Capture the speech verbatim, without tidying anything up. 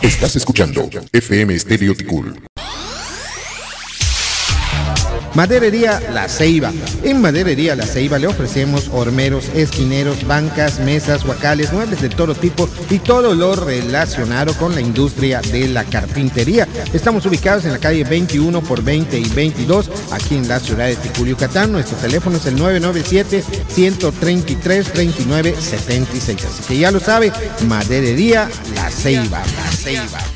Estás escuchando F M Estéreo Ticul. Maderería La Ceiba. En Maderería La Ceiba le ofrecemos hormeros, esquineros, bancas, mesas, huacales, muebles de todo tipo y todo lo relacionado con la industria de la carpintería. Estamos ubicados en la calle veintiuno por veinte y veintidós, aquí en la ciudad de Ticul, Yucatán. Nuestro teléfono es el nueve nueve siete, uno tres tres, dos nueve siete seis. Así que ya lo sabe, Maderería La Ceiba. La Ceiba.